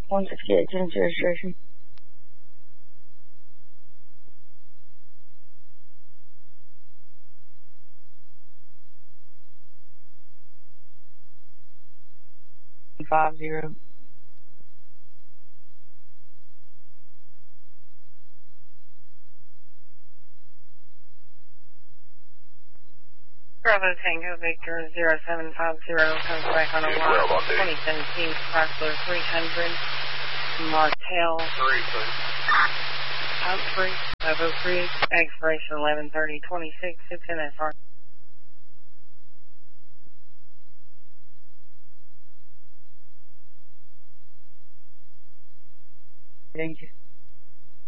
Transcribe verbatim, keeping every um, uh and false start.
one sixty-eight, change registration. Five zero. Bravo Tango Victor zero seven five zero comes back on a line. twenty seventeen Chrysler three hundred Martel Three, please. Type three five oh three expiration eleven thirty twenty-six. It's in S R. Thank you.